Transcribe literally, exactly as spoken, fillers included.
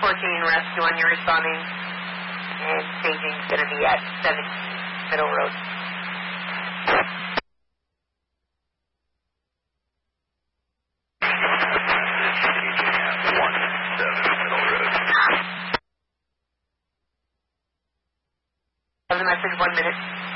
fourteen rescue on your responding, and staging's going to be at seven Middle Road. Have the message, one minute.